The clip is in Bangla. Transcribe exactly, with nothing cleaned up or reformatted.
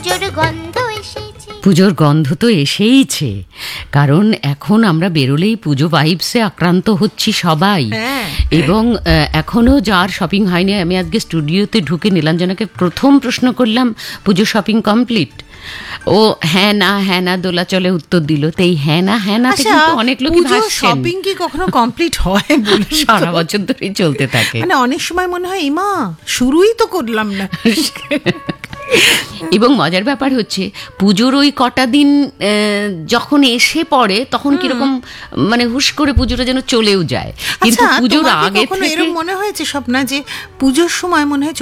পুজোর গন্ধ এসেছে। পুজোর গন্ধ তো এসেইছে, কারণ এখন আমরা বেরোলেই পুজো ভাইবসে আক্রান্ত হচ্ছি সবাই। এবং এখনো যার শপিং হয়নি, আমি আজকে স্টুডিওতে ঢুকে নীলাঞ্জনাকে প্রথম প্রশ্ন করলাম, পুজো শপিং কমপ্লিট? ও হ্যাঁ না হ্যাঁ না দোলাচলে উত্তর দিল। তো এই হ্যাঁ না হ্যাঁ না থেকে কিন্তু অনেক লোকই ভাসছেন। শপিং কি কখনো কমপ্লিট হয়? সারা বছর ধরেই চলতে থাকে। মানে অনেক সময় মনে হয় ইমা শুরুই তো করলাম না। এবং মজার ব্যাপার হচ্ছে পুজোর ওই কটা দিন যখন এসে পড়ে তখন কিরকম মানে হুশ করে পুজোটা যেন চলেও যায়, কিন্তু পুজোর আগে থেকে এরকম মনে হয়েছে স্বপ্না যে পুজোর সময় মনে হয়